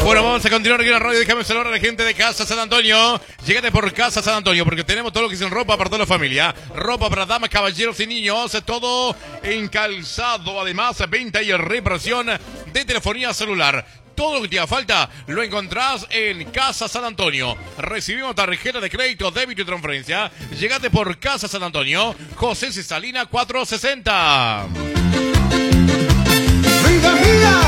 Bueno, vamos a continuar aquí en la radio. Déjame saludar a la gente de Casa San Antonio. Llegate por Casa San Antonio porque tenemos todo lo que es en ropa para toda la familia. Ropa para damas, caballeros y niños. Todo en calzado. Además, venta y reparación de telefonía celular. Todo lo que te haga falta lo encontrás en Casa San Antonio. Recibimos tarjeta de crédito, débito y transferencia. Llegate por Casa San Antonio. José Cesalina 460. ¡Vida mía!